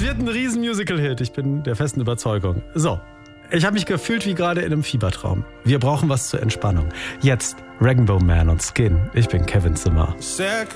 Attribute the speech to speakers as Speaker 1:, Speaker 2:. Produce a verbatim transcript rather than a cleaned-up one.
Speaker 1: wird ein riesen Musical-Hit. Ich bin der festen Überzeugung. So, ich habe mich gefühlt wie gerade in einem Fiebertraum. Wir brauchen was zur Entspannung. Jetzt Rainbow Man und Skin. Ich bin Kevin Zimmer.